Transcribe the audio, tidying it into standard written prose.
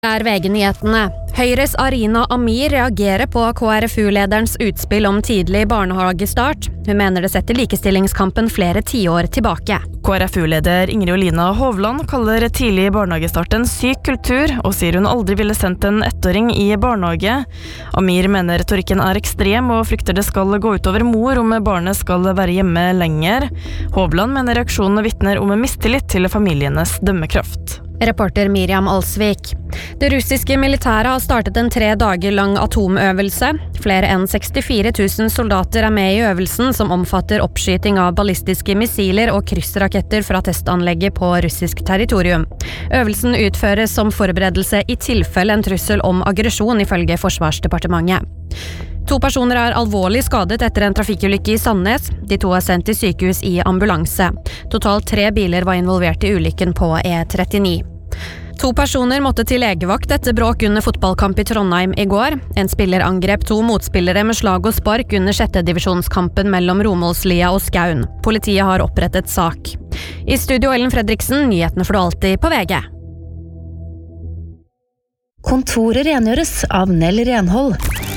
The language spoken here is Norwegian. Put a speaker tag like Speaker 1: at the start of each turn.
Speaker 1: VG-nyhetene. Høyres Arina Amir reagerer på KrFU-lederens utspill om tidlig barnehagestart. Hun mener det setter likestillingskampen flere tiår tilbake.
Speaker 2: KrFU-leder Ingrid Olina Hovland kaller tidlig barnehagestart en syk kultur, og sier hun aldri ville sendt en ettåring i barnehage. Amir mener retorikken er ekstrem og frykter det skal gå utover mor om barnet skal være hjemme lenger. Hovland mener reaksjonene vitner om en mistillit til familienes dømmekraft.
Speaker 1: Reporter Miriam Alsvik. Det russiske militæret har startet en 3 dager lang atomøvelse. Flere enn 64 000 soldater er med i øvelsen, som omfatter oppskyting av ballistiske missiler og kryssraketter fra testanlegget på russisk territorium. Øvelsen utføres som forberedelse i tilfelle en trussel om aggresjon, ifølge Forsvarsdepartementet. 2 personer er alvorlig skadet etter en trafikkulykke i Sandnes. De 2 er sendt til sykehus i ambulanse. Totalt 3 biler var involvert i ulykken på E39. 2 personer måtte til legevakt etter bråk under fotballkamp i Trondheim i går. En spiller angrep 2 motspillere med slag og spark under 6. divisjonskampen mellom Romolslia og Skaun. Politiet har opprettet sak. I studio Ellen Fredriksen, nyhetene får du alltid på VG.
Speaker 3: Kontoret rengjøres av Nell Renhold.